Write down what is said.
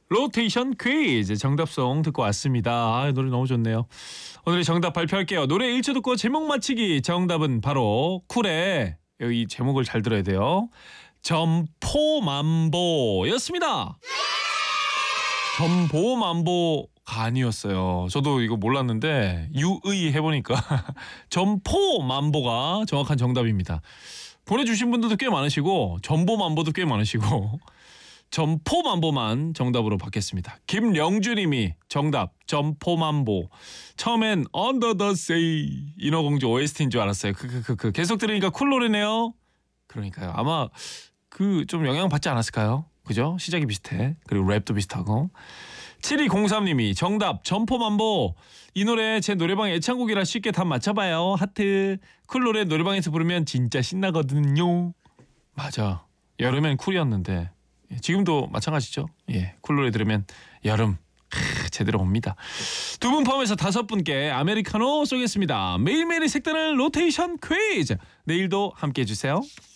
로테이션 퀴즈 정답송 듣고 왔습니다. 아, 노래 너무 좋네요. 오늘의 정답 발표할게요. 노래 1초 듣고 제목 맞히기. 정답은 바로 쿨의, 여기 제목을 잘 들어야 돼요, 점포만보였습니다. 점포만보가 아니었어요. 저도 이거 몰랐는데 유의 해보니까 점포만보가 정확한 정답입니다. 보내주신 분들도 꽤 많으시고 점보만보도 꽤 많으시고 점포만보만 정답으로 받겠습니다. 김영주님이 정답 점포만보. 처음엔 Under the Sea 인어공주 OST인 줄 알았어요. 계속 들으니까 쿨 노래네요. 그러니까요. 아마 그 좀 영향 받지 않았을까요? 그죠? 시작이 비슷해. 그리고 랩도 비슷하고. 7203님이 정답 점포만보. 이 노래 제 노래방 애창곡이라 쉽게 다 맞춰봐요. 하트. 쿨 노래 노래방에서 부르면 진짜 신나거든요. 맞아. 여름엔 쿨이었는데 지금도 마찬가지죠. 예, 쿨 노래 들으면 여름 제대로 옵니다. 두 분 포함해서 5분께 아메리카노 쏘겠습니다. 매일매일의 색다른 로테이션 퀴즈. 내일도 함께해 주세요.